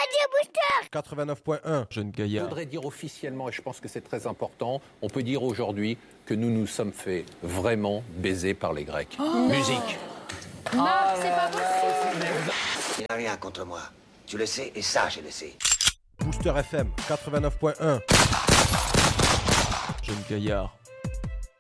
Radio Booster 89.1. Jeune Je gaillard. voudrais dire officiellement, et je pense que c'est très important, on peut dire aujourd'hui que nous nous sommes fait vraiment baiser par les Grecs. Musique. Marc, c'est pas possible. Il n'a rien contre moi. Tu le sais, et ça, je le sais. Booster FM 89.1. Jeune gaillard.